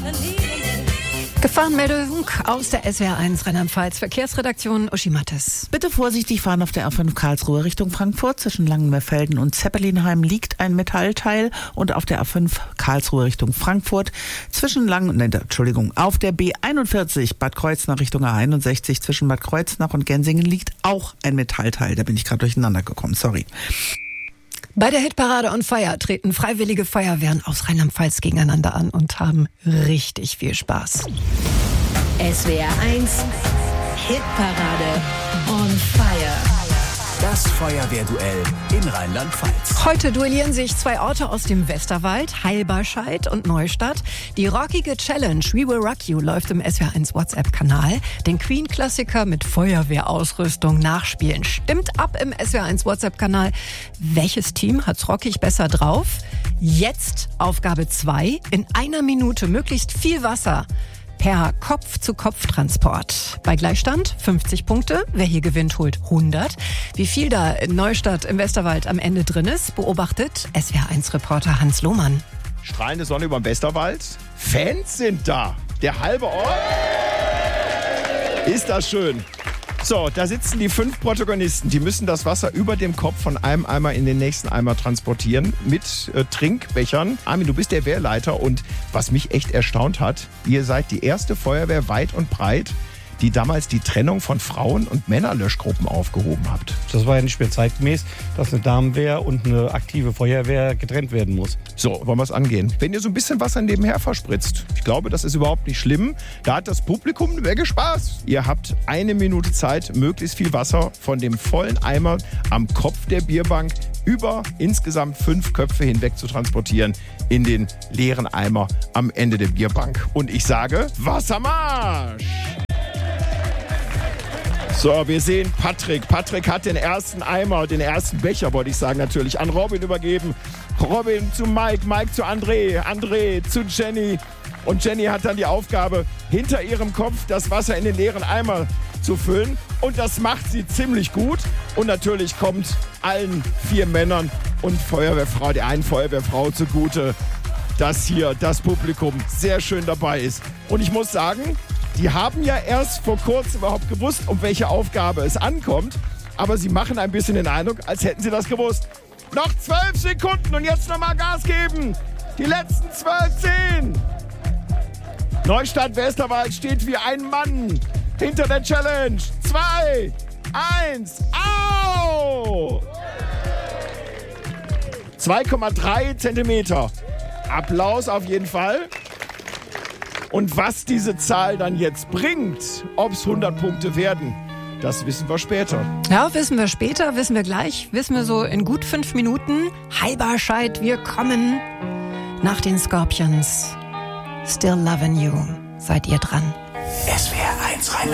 Gefahrenmeldung aus der SWR1 Rheinland-Pfalz Verkehrsredaktion Uschi Mattes. Bitte vorsichtig fahren auf der A5 Karlsruhe Richtung Frankfurt. Zwischen Langenmerfelden und Zeppelinheim liegt ein Metallteil und auf der A5 Karlsruhe Richtung Frankfurt auf der B41 Bad Kreuznach Richtung A61 zwischen Bad Kreuznach und Gensingen liegt auch ein Metallteil. Da bin ich gerade durcheinander gekommen, sorry. Bei der Hitparade on Fire treten freiwillige Feuerwehren aus Rheinland-Pfalz gegeneinander an und haben richtig viel Spaß. SWR1 Hitparade on Fire. Das Feuerwehrduell in Rheinland-Pfalz. Heute duellieren sich zwei Orte aus dem Westerwald, Heilberscheid und Neustadt. Die rockige Challenge We Will Rock You läuft im SWR1 WhatsApp-Kanal. Den Queen-Klassiker mit Feuerwehrausrüstung nachspielen. Stimmt ab im SWR1 WhatsApp-Kanal. Welches Team hat's rockig besser drauf? Jetzt Aufgabe 2. In einer Minute möglichst viel Wasser per Kopf-zu-Kopf-Transport. Bei Gleichstand 50 Punkte. Wer hier gewinnt, holt 100. Wie viel da in Neustadt im Westerwald am Ende drin ist, beobachtet SWR1-Reporter Hans Lohmann. Strahlende Sonne über dem Westerwald. Fans sind da. Der halbe Ort. Ist das schön. So, da sitzen die 5 Protagonisten. Die müssen das Wasser über dem Kopf von einem Eimer in den nächsten Eimer transportieren mit Trinkbechern. Armin, du bist der Wehrleiter und was mich echt erstaunt hat, ihr seid die erste Feuerwehr weit und breit, die damals die Trennung von Frauen- und Männerlöschgruppen aufgehoben habt. Das war ja nicht mehr zeitgemäß, dass eine Damenwehr und eine aktive Feuerwehr getrennt werden muss. So, wollen wir es angehen. Wenn ihr so ein bisschen Wasser nebenher verspritzt, ich glaube, das ist überhaupt nicht schlimm. Da hat das Publikum eine Menge Spaß. Ihr habt 1 Minute Zeit, möglichst viel Wasser von dem vollen Eimer am Kopf der Bierbank über insgesamt 5 Köpfe hinweg zu transportieren in den leeren Eimer am Ende der Bierbank. Und ich sage, Wassermarsch! So, wir sehen Patrick. Patrick hat den ersten Eimer, den ersten Becher, wollte ich sagen, natürlich, an Robin übergeben. Robin zu Mike, Mike zu André, André zu Jenny. Und Jenny hat dann die Aufgabe, hinter ihrem Kopf das Wasser in den leeren Eimer zu füllen. Und das macht sie ziemlich gut. Und natürlich kommt allen 4 Männern und Feuerwehrfrau, der einen Feuerwehrfrau zugute, dass hier das Publikum sehr schön dabei ist. Und ich muss sagen, die haben ja erst vor kurzem überhaupt gewusst, um welche Aufgabe es ankommt. Aber sie machen ein bisschen den Eindruck, als hätten sie das gewusst. Noch 12 Sekunden und jetzt nochmal Gas geben. Die letzten 12, 10. Neustadt-Westerwald steht wie ein Mann hinter der Challenge. 2, 1, au! 2,3 Zentimeter. Applaus auf jeden Fall. Und was diese Zahl dann jetzt bringt, ob es 100 Punkte werden, das wissen wir später. Ja, wissen wir später, wissen wir gleich, wissen wir so in gut 5 Minuten. Heilberscheid, wir kommen nach den Scorpions. Still Lovin' You. Seid ihr dran? SWR1 Rheinland.